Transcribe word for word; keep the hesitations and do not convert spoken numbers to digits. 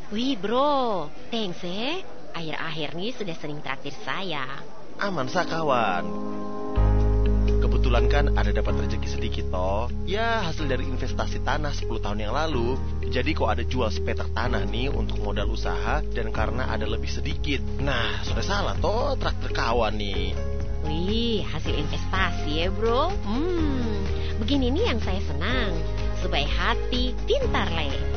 Wih bro, thanks eh. Akhir-akhir ini sudah sering traktir saya. Aman sa kawan. Kebetulan kan ada dapat rezeki sedikit toh. Ya hasil dari investasi tanah sepuluh tahun yang lalu. Jadi kok ada jual sepetak tanah nih untuk modal usaha. Dan karena ada lebih sedikit. Nah sudah salah toh traktir kawan nih. Wih, hasil investasi ya bro. Hmm, begini nih yang saya senang. Sebaik hati, pintar le.